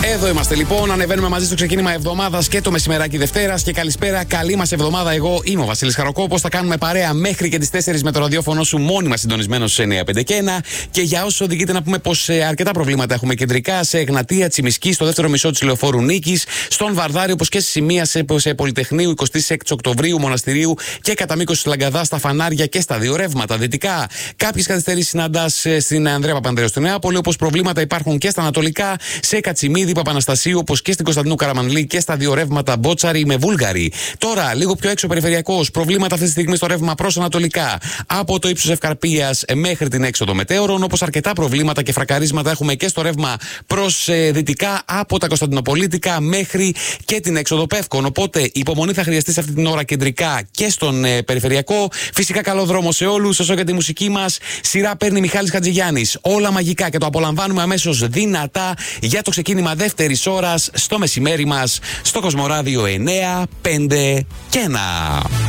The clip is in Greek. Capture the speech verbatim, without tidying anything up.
Εδώ είμαστε λοιπόν, ανεβαίνουμε μαζί στο ξεκίνημα εβδομάδας και το μεσημεράκι Δευτέρας. Και καλησπέρα, καλή μας εβδομάδα. Εγώ είμαι ο Βασίλης Χαροκόπος. Θα κάνουμε παρέα μέχρι και τις τέσσερις με το ραδιόφωνο σου, μόνιμα συντονισμένο σε εννιά πέντε και ένα. Και για όσους οδηγείτε, να πούμε πως ε, αρκετά προβλήματα έχουμε κεντρικά σε Εγνατία, Τσιμισκή, στο δεύτερο μισό της Λεωφόρου Νίκης, στον Βαρδάρη, όπως και στη σημεία σε, σε Πολυτεχνείου, εικοστή έκτη Οκτωβρίου, Μοναστηρίου και κατά μήκος της Λαγκαδά, στα φανάρια και στα δύο ρεύματα. Δυτικά, κάποιες καθυστερήσεις συναντάς ε, στην Ανδρέα Παπανδρέου στη Νεάπολη, όπως προβλήματα υπάρχουν και στα ανατολικά, σε Κατσιμίδη, Παπαναστασίου, όπως και στην Κωνσταντινού Καραμανλή και στα δύο ρεύματα Μπότσαρη με Βούλγαρη. Τώρα, λίγο πιο έξω περιφερειακός, προβλήματα αυτή τη στιγμή στο ρεύμα προς ανατολικά, από το ύψος Ευκαρπίας μέχρι την έξοδο Μετέωρων, όπως αρκετά προβλήματα και φρακαρίσματα έχουμε και στο ρεύμα προς ε, δυτικά, από τα Κωνσταντινοπολίτικα μέχρι και την έξοδο Πεύκων. Οπότε, υπομονή θα χρειαστεί σε αυτή την ώρα κεντρικά και στον ε, περιφερειακό. Φυσικά, καλό δρόμο σε όλους. Όσο για τη μουσική μας, σειρά παίρνει Μιχάλης Χατζηγιάννης. Όλα μαγικά και το απολαμβάνουμε αμέσως δυνατά για το ξεκίνημα δεύτερης ώρας στο μεσημέρι μας στο Κοσμοράδιο εννιά πέντε και ένα.